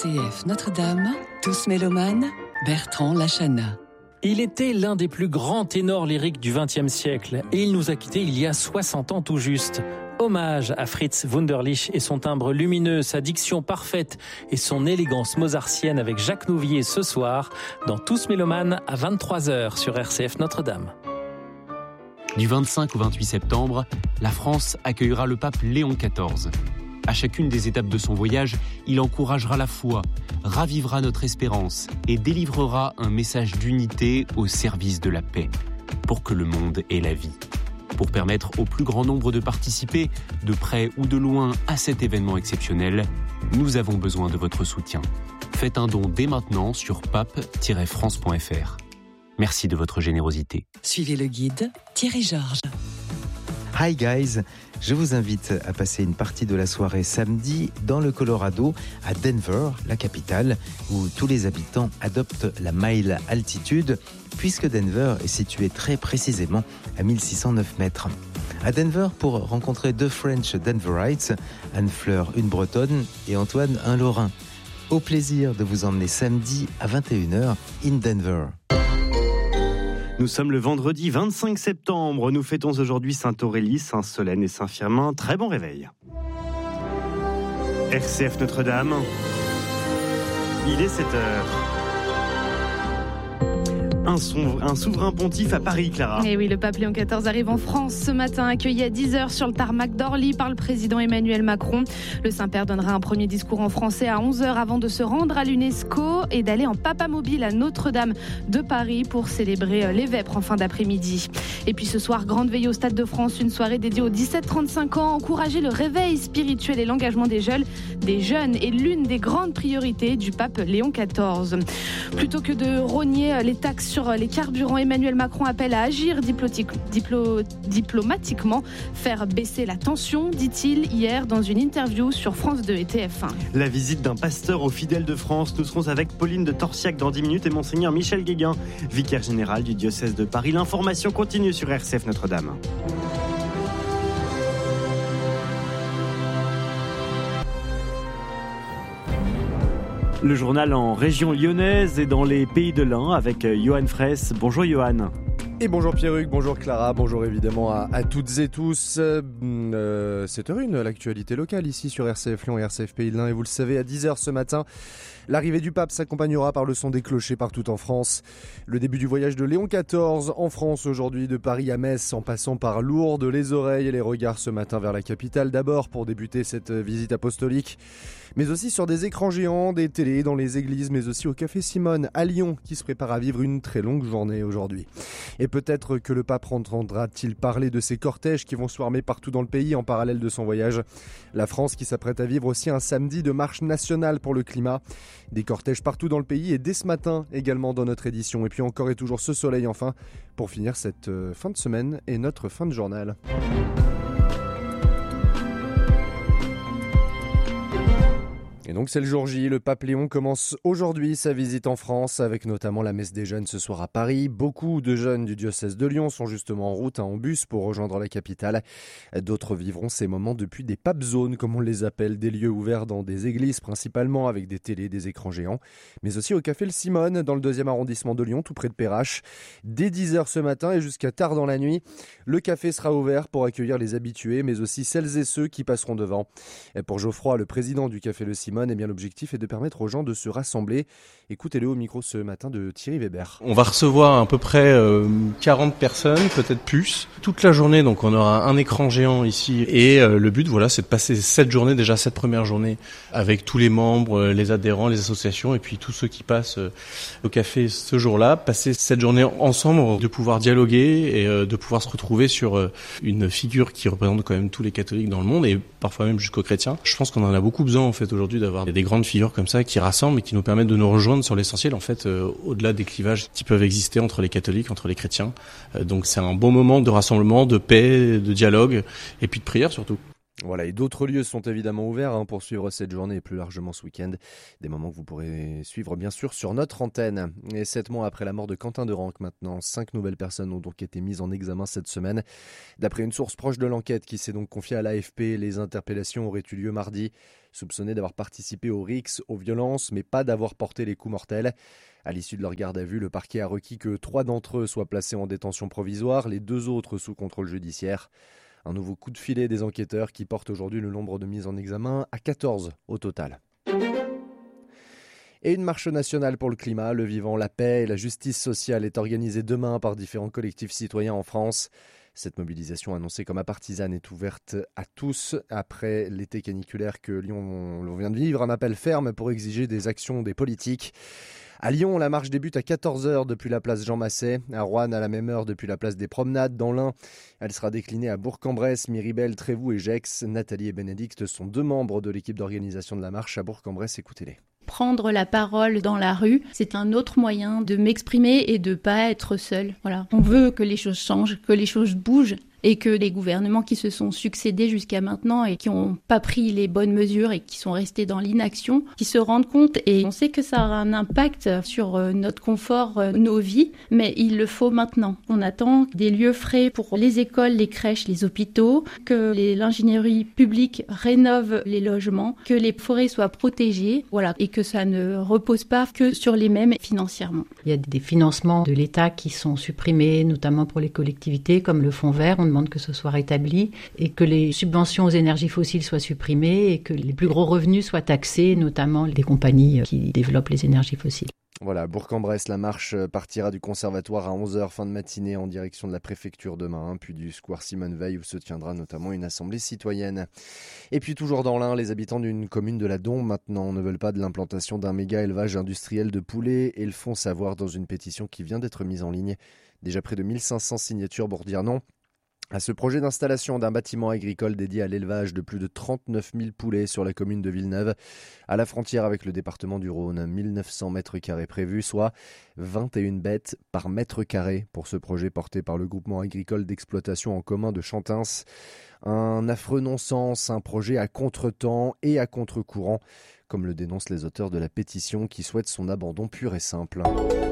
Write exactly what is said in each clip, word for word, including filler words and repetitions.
C F Notre-Dame, tous mélomanes, Bertrand Lachana. Il était l'un des plus grands ténors lyriques du vingtième siècle et il nous a quittés il y a soixante ans tout juste. Hommage à Fritz Wunderlich et son timbre lumineux, sa diction parfaite et son élégance mozartienne avec Jacques Nouvier ce soir dans Tous mélomanes à vingt-trois heures sur R C F Notre-Dame. Du vingt-cinq au vingt-huit septembre, la France accueillera le pape Léon quatorze. À chacune des étapes de son voyage, il encouragera la foi, ravivera notre espérance et délivrera un message d'unité au service de la paix, pour que le monde ait la vie. Pour permettre au plus grand nombre de participer, de près ou de loin, à cet événement exceptionnel, nous avons besoin de votre soutien. Faites un don dès maintenant sur pape tiret france point f r. Merci de votre générosité. Suivez le guide Thierry Georges. Hi guys, je vous invite à passer une partie de la soirée samedi dans le Colorado, à Denver, la capitale, où tous les habitants adoptent la mile altitude, puisque Denver est situé très précisément à mille six cent neuf mètres. À Denver, pour rencontrer deux French Denverites, Anne-Fleur, une Bretonne, et Antoine, un Lorrain. Au plaisir de vous emmener samedi à vingt et une heures in Denver. Nous sommes le vendredi vingt-cinq septembre. Nous fêtons aujourd'hui Sainte-Aurélie, Saint-Solène et Saint-Firmin. Très bon réveil. R C F Notre-Dame. Il est sept heures. Un, son, un souverain pontife à Paris, Clara. Et oui, le pape Léon quatorze arrive en France ce matin, accueilli à dix heures sur le tarmac d'Orly par le président Emmanuel Macron. Le Saint-Père donnera un premier discours en français à onze heures avant de se rendre à l'UNESCO et d'aller en papamobile à Notre-Dame de Paris pour célébrer les vêpres en fin d'après-midi. Et puis ce soir, grande veillée au Stade de France, une soirée dédiée aux dix-sept trente-cinq ans. Encourager le réveil spirituel et l'engagement des jeunes, des jeunes est l'une des grandes priorités du pape Léon quatorze. Plutôt que de rogner les taxes sur les carburants, Emmanuel Macron appelle à agir diplo- diplo- diplomatiquement, faire baisser la tension, dit-il hier dans une interview sur France deux et T F un. La visite d'un pasteur aux fidèles de France. Nous serons avec Pauline de Torsiac dans dix minutes et Monseigneur Michel Guéguin, vicaire général du diocèse de Paris. L'information continue sur R C F Notre-Dame. Le journal en région lyonnaise et dans les pays de l'Ain avec Johan Fraisse. Bonjour Johan. Et bonjour Pierruc, bonjour Clara, bonjour évidemment à, à toutes et tous. Euh, sept heures une, l'actualité locale ici sur R C F Lyon et R C F Pays de l'Ain. Et vous le savez, à dix heures ce matin, l'arrivée du pape s'accompagnera par le son des clochers partout en France. Le début du voyage de Léon quatorze en France aujourd'hui, de Paris à Metz, en passant par Lourdes, les oreilles et les regards ce matin vers la capitale. D'abord pour débuter cette visite apostolique, mais aussi sur des écrans géants, des télés, dans les églises, mais aussi au Café Simone à Lyon, qui se prépare à vivre une très longue journée aujourd'hui. Et peut-être que le pape entendra-t-il parler de ces cortèges qui vont swarmer partout dans le pays en parallèle de son voyage. La France qui s'apprête à vivre aussi un samedi de marche nationale pour le climat. Des cortèges partout dans le pays et dès ce matin également dans notre édition. Et puis encore et toujours ce soleil enfin pour finir cette fin de semaine et notre fin de journal. Et donc c'est le jour J, le pape Léon commence aujourd'hui sa visite en France avec notamment la messe des jeunes ce soir à Paris. Beaucoup de jeunes du diocèse de Lyon sont justement en route, hein, en bus pour rejoindre la capitale. D'autres vivront ces moments depuis des pape zones comme on les appelle, des lieux ouverts dans des églises principalement avec des télés, des écrans géants, mais aussi au Café Le Simone dans le deuxième arrondissement de Lyon tout près de Perrache. Dès dix heures ce matin et jusqu'à tard dans la nuit, le café sera ouvert pour accueillir les habitués mais aussi celles et ceux qui passeront devant. Et pour Geoffroy, le président du Café Le Simone, eh bien, l'objectif est de permettre aux gens de se rassembler. Écoutez-le au micro ce matin de Thierry Weber. On va recevoir à peu près euh, quarante personnes, peut-être plus, toute la journée. Donc on aura un écran géant ici. Et euh, le but, voilà, c'est de passer cette journée, déjà cette première journée, avec tous les membres, les adhérents, les associations, et puis tous ceux qui passent euh, au café ce jour-là. Passer cette journée ensemble, de pouvoir dialoguer et euh, de pouvoir se retrouver sur euh, une figure qui représente quand même tous les catholiques dans le monde, et parfois même jusqu'aux chrétiens. Je pense qu'on en a beaucoup besoin en fait aujourd'hui d'avoir des grandes figures comme ça qui rassemblent et qui nous permettent de nous rejoindre sur l'essentiel en fait, euh, au-delà des clivages qui peuvent exister entre les catholiques, entre les chrétiens. Euh, donc c'est un bon moment de rassemblement, de paix, de dialogue et puis de prière surtout. Voilà, et d'autres lieux sont évidemment ouverts hein, pour suivre cette journée et plus largement ce week-end. Des moments que vous pourrez suivre bien sûr sur notre antenne. Et sept mois après la mort de Quentin de Ranc maintenant, cinq nouvelles personnes ont donc été mises en examen cette semaine. D'après une source proche de l'enquête qui s'est donc confiée à l'A F P, les interpellations auraient eu lieu mardi, soupçonnés d'avoir participé aux rixes, aux violences, mais pas d'avoir porté les coups mortels. À l'issue de leur garde à vue, le parquet a requis que trois d'entre eux soient placés en détention provisoire, les deux autres sous contrôle judiciaire. Un nouveau coup de filet des enquêteurs qui porte aujourd'hui le nombre de mises en examen à quatorze au total. Et une marche nationale pour le climat, le vivant, la paix et la justice sociale est organisée demain par différents collectifs citoyens en France. Cette mobilisation annoncée comme à partisane est ouverte à tous. Après l'été caniculaire que Lyon vient de vivre, un appel ferme pour exiger des actions des politiques. À Lyon, la marche débute à quatorze heures depuis la place Jean Massé. À Roanne, à la même heure depuis la place des Promenades. Dans l'Ain, elle sera déclinée à Bourg-en-Bresse, Miribel, Trévoux et Gex. Nathalie et Bénédicte sont deux membres de l'équipe d'organisation de la marche à Bourg-en-Bresse. Écoutez-les. Prendre la parole dans la rue, c'est un autre moyen de m'exprimer et de ne pas être seule. Voilà. On veut que les choses changent, que les choses bougent. Et que les gouvernements qui se sont succédés jusqu'à maintenant et qui n'ont pas pris les bonnes mesures et qui sont restés dans l'inaction, qui se rendent compte. Et on sait que ça aura un impact sur notre confort, nos vies, mais il le faut maintenant. On attend des lieux frais pour les écoles, les crèches, les hôpitaux, que les, l'ingénierie publique rénove les logements, que les forêts soient protégées, voilà, et que ça ne repose pas que sur les mêmes financièrement. Il y a des financements de l'État qui sont supprimés, notamment pour les collectivités, comme le Fonds vert. On demande que ce soit rétabli et que les subventions aux énergies fossiles soient supprimées et que les plus gros revenus soient taxés, notamment des compagnies qui développent les énergies fossiles. Voilà, Bourg-en-Bresse, la marche partira du conservatoire à onze heures fin de matinée en direction de la préfecture demain, hein, puis du square Simone Veil où se tiendra notamment une assemblée citoyenne. Et puis toujours dans l'Ain, les habitants d'une commune de la Dombe maintenant ne veulent pas de l'implantation d'un méga élevage industriel de poulets et le font savoir dans une pétition qui vient d'être mise en ligne. Déjà près de mille cinq cents signatures pour dire non à ce projet d'installation d'un bâtiment agricole dédié à l'élevage de plus de trente-neuf mille poulets sur la commune de Villeneuve, à la frontière avec le département du Rhône. mille neuf cents mètres carrés prévus, soit vingt et une bêtes par mètre carré pour ce projet porté par le groupement agricole d'exploitation en commun de Chantins. Un affreux non-sens, un projet à contre-temps et à contre-courant, comme le dénoncent les auteurs de la pétition qui souhaitent son abandon pur et simple.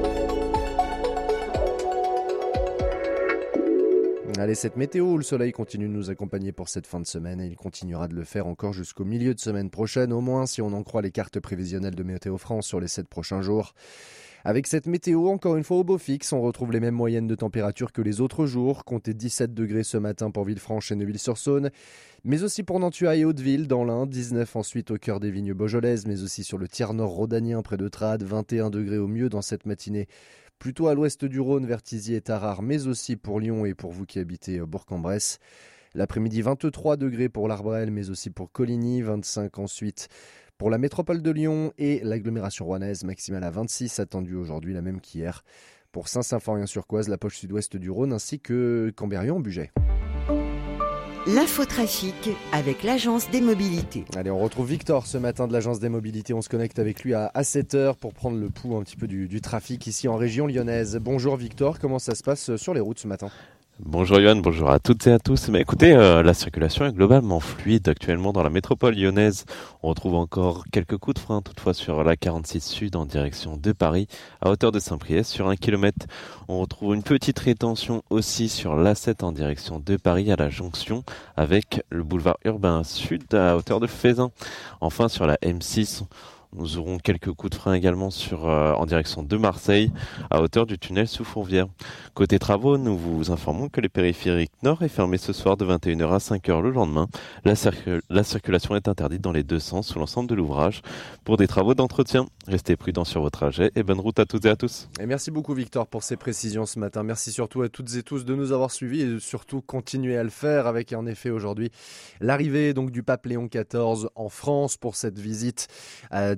Allez, cette météo où le soleil continue de nous accompagner pour cette fin de semaine et il continuera de le faire encore jusqu'au milieu de semaine prochaine, au moins si on en croit les cartes prévisionnelles de Météo France sur les sept prochains jours. Avec cette météo, encore une fois au beau fixe, on retrouve les mêmes moyennes de température que les autres jours. Comptez dix-sept degrés ce matin pour Villefranche et Neuville-sur-Saône, mais aussi pour Nantua et Hauteville dans l'Ain, dix-neuf ensuite au cœur des vignes beaujolaises, mais aussi sur le tiers nord rhodanien près de Trades, vingt et un degrés au mieux dans cette matinée. Plutôt à l'ouest du Rhône, vers Thizy et Tarare, mais aussi pour Lyon et pour vous qui habitez Bourg-en-Bresse. L'après-midi, vingt-trois degrés pour l'Arbrel, mais aussi pour Coligny, vingt-cinq ensuite pour la métropole de Lyon et l'agglomération rouennaise, maximale à vingt-six, attendue aujourd'hui, la même qu'hier. Pour Saint-Symphorien-sur-Coise, la poche sud-ouest du Rhône, ainsi que Cambérion-Bugey. L'infotrafic avec l'Agence des Mobilités. Allez, on retrouve Victor ce matin de l'Agence des Mobilités. On se connecte avec lui à, à sept heures pour prendre le pouls un petit peu du, du trafic ici en région lyonnaise. Bonjour Victor, comment ça se passe sur les routes ce matin ? Bonjour Yohan, bonjour à toutes et à tous. Mais écoutez, euh, la circulation est globalement fluide actuellement dans la métropole lyonnaise. On retrouve encore quelques coups de frein toutefois sur la quarante-six Sud en direction de Paris à hauteur de Saint-Priest sur un kilomètre. On retrouve une petite rétention aussi sur l'A sept en direction de Paris à la jonction avec le boulevard urbain sud à hauteur de Feyzin. Enfin sur la M six, nous aurons quelques coups de frein également sur, euh, en direction de Marseille, à hauteur du tunnel sous Fourvière. Côté travaux, nous vous informons que le périphérique nord est fermé ce soir de vingt et une heures à cinq heures le lendemain. La, circul- la circulation est interdite dans les deux sens sur l'ensemble de l'ouvrage pour des travaux d'entretien. Restez prudents sur vos trajets et bonne route à toutes et à tous. Et merci beaucoup Victor pour ces précisions ce matin. Merci surtout à toutes et tous de nous avoir suivis et de surtout continuer à le faire avec en effet aujourd'hui l'arrivée donc du pape Léon quatorze en France pour cette visite euh,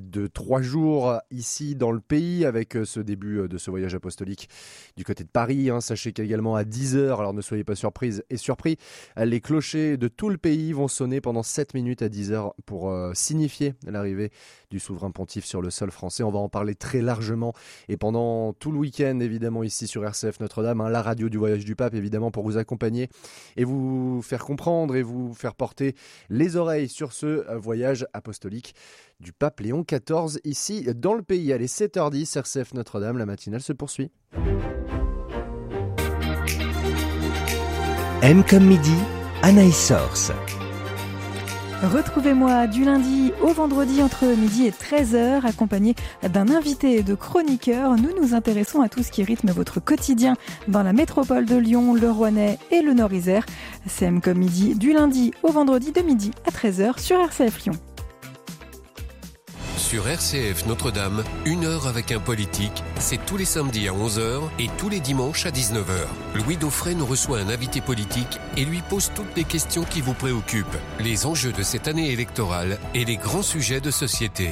de trois jours ici dans le pays avec ce début de ce voyage apostolique du côté de Paris. Hein. Sachez qu'également à dix heures, alors ne soyez pas surprises et surpris, les clochers de tout le pays vont sonner pendant sept minutes à dix heures pour euh, signifier l'arrivée du souverain pontife sur le sol français. On va en parler très largement et pendant tout le week-end évidemment ici sur R C F Notre-Dame, hein, la radio du voyage du pape évidemment pour vous accompagner et vous faire comprendre et vous faire porter les oreilles sur ce voyage apostolique du pape Léon quatorze ici dans le pays. Allez, sept heures dix, R C F Notre-Dame, la matinale se poursuit. M comme midi, Anaïs Source. Retrouvez-moi du lundi au vendredi entre midi et treize heures, accompagné d'un invité et de chroniqueurs. Nous nous intéressons à tout ce qui rythme votre quotidien dans la métropole de Lyon, le Rouennais et le Nord-Isère. C'est M comme midi du lundi au vendredi de midi à treize heures sur R C F Lyon. Sur R C F Notre-Dame, une heure avec un politique, c'est tous les samedis à onze heures et tous les dimanches à dix-neuf heures. Louis Dauphren reçoit un invité politique et lui pose toutes les questions qui vous préoccupent, les enjeux de cette année électorale et les grands sujets de société.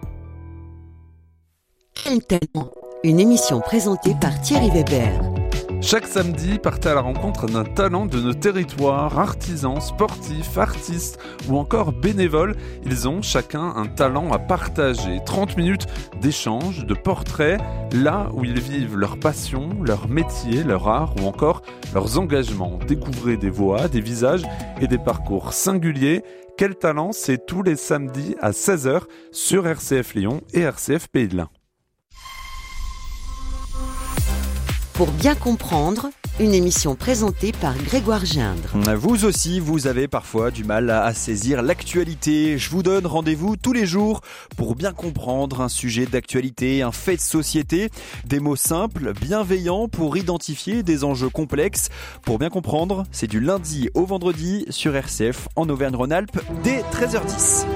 Quel talent ? Une émission présentée par Thierry Weber. Chaque samedi, partez à la rencontre d'un talent de nos territoires, artisans, sportifs, artistes ou encore bénévoles. Ils ont chacun un talent à partager. trente minutes d'échange, de portraits, là où ils vivent leur passion, leur métier, leur art ou encore leurs engagements. Découvrez des voix, des visages et des parcours singuliers. Quel talent, c'est tous les samedis à seize heures sur R C F Lyon et R C F Pays de l'Ain. Pour bien comprendre, une émission présentée par Grégoire Gindre. Vous aussi, vous avez parfois du mal à saisir l'actualité. Je vous donne rendez-vous tous les jours pour bien comprendre un sujet d'actualité, un fait de société. Des mots simples, bienveillants pour identifier des enjeux complexes. Pour bien comprendre, c'est du lundi au vendredi sur R C F en Auvergne-Rhône-Alpes dès treize heures dix.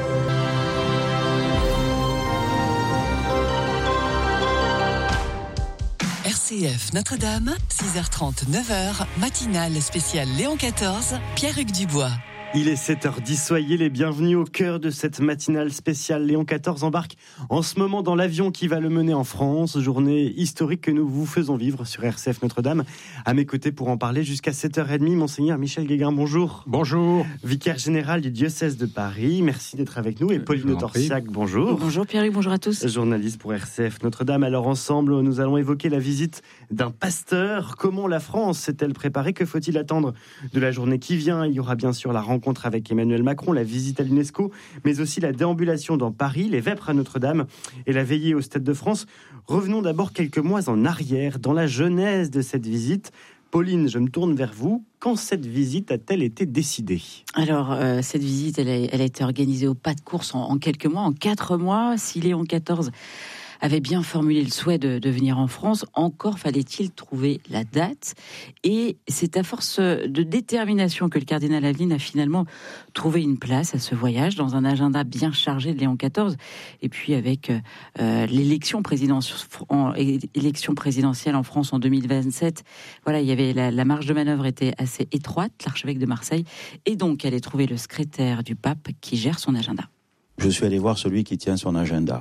R C F Notre-Dame, six heures trente, neuf heures, matinale spéciale Léon quatorze, Pierre-Hugues Dubois. Il est sept heures dix, soyez les bienvenus au cœur de cette matinale spéciale. Léon quatorze embarque en ce moment dans l'avion qui va le mener en France. Journée historique que nous vous faisons vivre sur R C F Notre-Dame. À mes côtés pour en parler jusqu'à sept heures trente, Monseigneur Michel Guéguin, bonjour. Bonjour. Vicaire général du diocèse de Paris, merci d'être avec nous. Et Pauline de Torsiac, bonjour. Bonjour Pierre-Hugues, bonjour à tous. Journaliste pour R C F Notre-Dame. Alors ensemble, nous allons évoquer la visite d'un pasteur. Comment la France s'est-elle préparée ? Que faut-il attendre de la journée qui vient ? Il y aura bien sûr la rencontre avec Emmanuel Macron, la visite à l'UNESCO, mais aussi la déambulation dans Paris, les vêpres à Notre-Dame et la veillée au Stade de France. Revenons d'abord quelques mois en arrière, dans la genèse de cette visite. Pauline, je me tourne vers vous. Quand cette visite a-t-elle été décidée ? Alors, euh, cette visite, elle a, elle a été organisée au pas de course en, en quelques mois, en quatre mois. Si Léon quatorze avait bien formulé le souhait de, de venir en France, encore fallait-il trouver la date. Et c'est à force de détermination que le cardinal Aveline a finalement trouvé une place à ce voyage, dans un agenda bien chargé de Léon quatorze. Et puis avec euh, l'élection présidentielle en, élection présidentielle en France en deux mille vingt-sept, voilà, il y avait la, la marge de manœuvre était assez étroite, l'archevêque de Marseille, et donc elle est trouvé le secrétaire du pape qui gère son agenda. Je suis allé voir celui qui tient son agenda,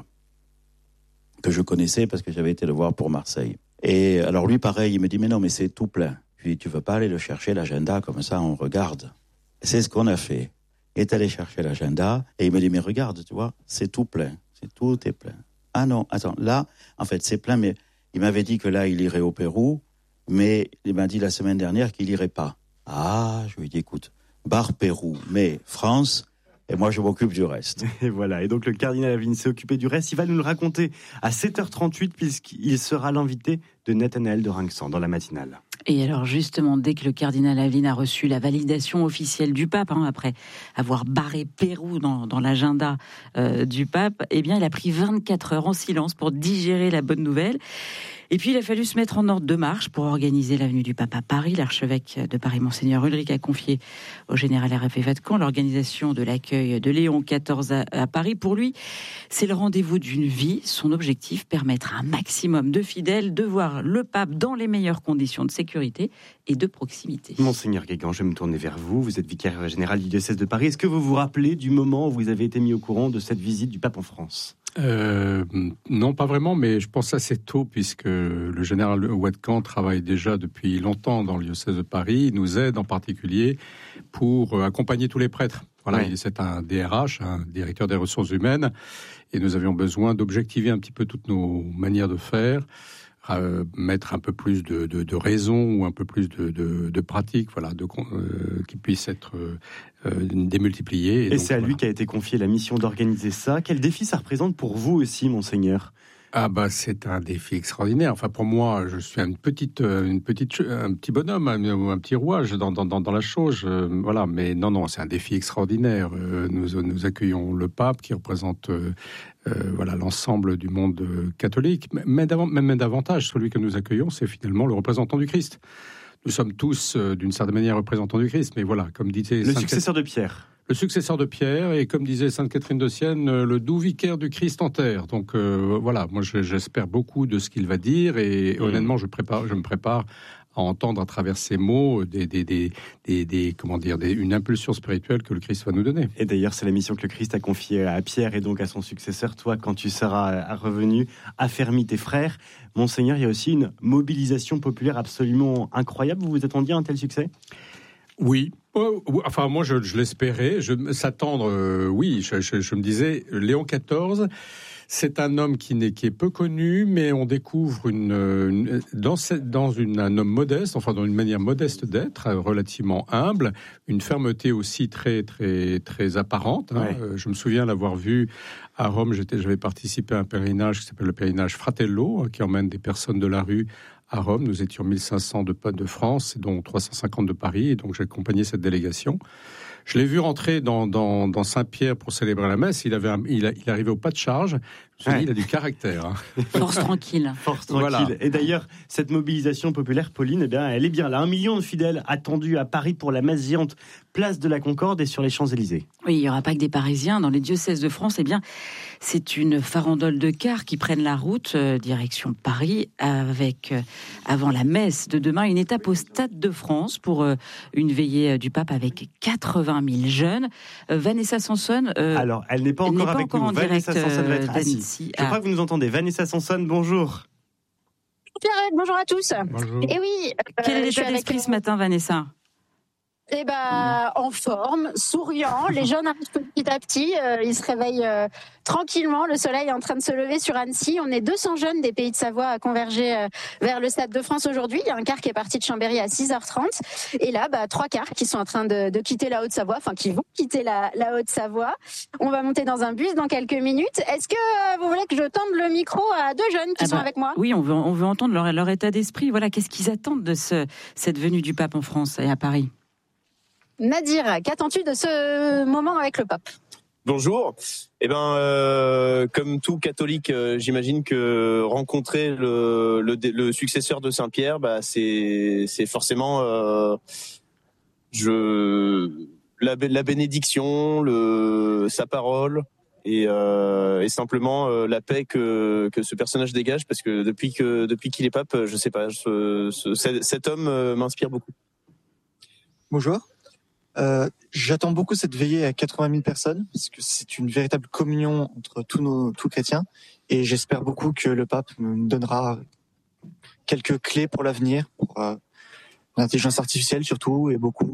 que je connaissais parce que j'avais été le voir pour Marseille. Et alors lui, pareil, il me dit, mais non, mais c'est tout plein. Puis tu veux pas aller le chercher, l'agenda, comme ça on regarde. C'est ce qu'on a fait. Il est allé chercher l'agenda et il me dit, mais regarde, tu vois, c'est tout plein. C'est tout est plein. Ah non, attends, là, en fait, c'est plein, mais il m'avait dit que là, il irait au Pérou, mais il m'a dit la semaine dernière qu'il irait pas. Ah, je lui ai dit, écoute, barre Pérou, mais France... Et moi, je m'occupe du reste. Et voilà. Et donc, le cardinal Aveline s'est occupé du reste. Il va nous le raconter à sept heures trente-huit, puisqu'il sera l'invité de Nathanaël de Rinxan dans la matinale. Et alors, justement, dès que le cardinal Aveline a reçu la validation officielle du pape, hein, après avoir barré Pérou dans, dans l'agenda euh, du pape, eh bien, il a pris vingt-quatre heures en silence pour digérer la bonne nouvelle. Et puis, il a fallu se mettre en ordre de marche pour organiser la venue du pape à Paris. L'archevêque de Paris, Monseigneur Ulrich, a confié au général R F Vatican l'organisation de l'accueil de Léon quatorze à, à Paris. Pour lui, c'est le rendez-vous d'une vie. Son objectif, permettre à un maximum de fidèles de voir le pape dans les meilleures conditions de sécurité et de proximité. Monseigneur Guégan, je vais me tourner vers vous. Vous êtes vicaire général du diocèse de Paris. Est-ce que vous vous rappelez du moment où vous avez été mis au courant de cette visite du pape en France ? Euh, non, pas vraiment, mais je pense assez tôt, puisque le général Vatican travaille déjà depuis longtemps dans le diocèse de Paris. Il nous aide en particulier pour accompagner tous les prêtres. Voilà, ouais. C'est un D R H, un directeur des ressources humaines, et nous avions besoin d'objectiver un petit peu toutes nos manières de faire, euh, mettre un peu plus de, de, de raison ou un peu plus de, de, de pratique, voilà, de, euh, qui puissent être euh, démultipliées. Et, et donc, c'est à voilà. lui qu'a été confiée la mission d'organiser ça. Quel défi ça représente pour vous aussi, Monseigneur ? Ah bah c'est un défi extraordinaire. Enfin pour moi, je suis une petite, une petite, un petit bonhomme, un, un petit rouage dans, dans, dans la chose. Euh, voilà, mais non non, c'est un défi extraordinaire. Euh, nous, nous accueillons le pape qui représente euh, euh, voilà l'ensemble du monde catholique. Mais même davantage, celui que nous accueillons, c'est finalement le représentant du Christ. Nous sommes tous euh, d'une certaine manière représentants du Christ, mais voilà, comme disait le successeur de Pierre. Le successeur de Pierre, et comme disait Sainte Catherine de Sienne, le doux vicaire du Christ en terre. Donc euh, voilà, moi j'espère beaucoup de ce qu'il va dire, et mmh. honnêtement, je, prépare, je me prépare à entendre à travers ces mots des, des, des, des, des comment dire, des, une impulsion spirituelle que le Christ va nous donner. Et d'ailleurs, c'est la mission que le Christ a confiée à Pierre et donc à son successeur. Toi, quand tu seras revenu, affermis tes frères. Monseigneur, il y a aussi une mobilisation populaire absolument incroyable. Vous vous attendiez à un tel succès ? Oui. Enfin, moi, je, je l'espérais. Je, s'attendre, euh, oui, je, je, je me disais, Léon quatorze, c'est un homme qui, n'est, qui est peu connu, mais on découvre une, une, dans, cette, dans une, un homme modeste, enfin, dans une manière modeste d'être, relativement humble, une fermeté aussi très, très, très apparente. Hein. Ouais. Euh, je me souviens l'avoir vu à Rome. J'étais, j'avais participé à un pèlerinage qui s'appelle le pèlerinage Fratello, qui emmène des personnes de la rue à Rome. Nous étions mille cinq cents de, de France, dont trois cent cinquante de Paris, et donc j'ai accompagné cette délégation. Je l'ai vu rentrer dans, dans, dans Saint-Pierre pour célébrer la messe. Il avait, un, il, a, il arrivait au pas de charge. Je me suis dit, il a du caractère. Hein. Force tranquille. Force tranquille. Voilà. Et d'ailleurs, cette mobilisation populaire, Pauline, eh bien, elle est bien là. Un million de fidèles attendus à Paris pour la messe géante, place de la Concorde et sur les Champs-Élysées. Oui, il n'y aura pas que des Parisiens. Dans les diocèses de France, eh bien, c'est une farandole de cars qui prennent la route euh, direction Paris avec, euh, avant la messe de demain, une étape au Stade de France pour euh, une veillée euh, du pape avec quatre-vingt mille jeunes. Euh, Vanessa Sanson... Euh, Alors, elle n'est pas encore n'est avec pas nous. En Vanessa direct, Sanson va être assise. Je ah. crois que vous nous entendez. Vanessa Sanson, bonjour. Pierrette, bonjour à tous. Bonjour. Et oui, euh, quel est l'état d'esprit avec... ce matin, Vanessa? Eh ben, en forme, souriant. Les jeunes arrivent petit à petit. Euh, ils se réveillent euh, tranquillement. Le soleil est en train de se lever sur Annecy. On est deux cents jeunes des Pays de Savoie à converger euh, vers le Stade de France aujourd'hui. Il y a un car qui est parti de Chambéry à six heures trente. Et là, bah, trois cars qui sont en train de, de quitter la Haute-Savoie, enfin qui vont quitter la, la Haute-Savoie. On va monter dans un bus dans quelques minutes. Est-ce que euh, vous voulez que je tende le micro à deux jeunes qui ah sont bah, avec moi? Oui, on veut, on veut entendre leur, leur état d'esprit. Voilà, qu'est-ce qu'ils attendent de ce, cette venue du pape en France et à Paris? Nadir, qu'attends-tu de ce moment avec le pape? Bonjour. Eh ben, euh, comme tout catholique, euh, j'imagine que rencontrer le, le, le successeur de Saint-Pierre, bah, c'est, c'est forcément euh, je, la, la bénédiction, le, sa parole et, euh, et simplement euh, la paix que, que ce personnage dégage, parce que depuis que depuis qu'il est pape, je sais pas, ce, ce, cet homme euh, m'inspire beaucoup. Bonjour. Euh, j'attends beaucoup cette veillée à quatre-vingt mille personnes, parce que c'est une véritable communion entre tous nos tous chrétiens, et j'espère beaucoup que le pape me donnera quelques clés pour l'avenir, pour euh, l'intelligence artificielle surtout, et beaucoup